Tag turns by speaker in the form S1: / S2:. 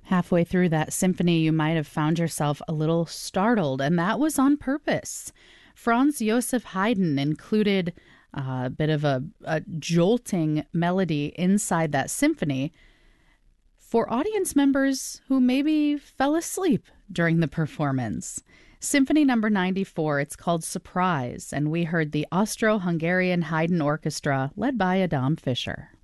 S1: Halfway through that symphony, you might have found yourself a little startled, and that was on purpose. Franz Joseph Haydn included a bit of a jolting melody inside that symphony for audience members who maybe fell asleep during the performance. Symphony number 94, it's called Surprise, and we heard the Austro-Hungarian Haydn Orchestra led by Adam Fischer.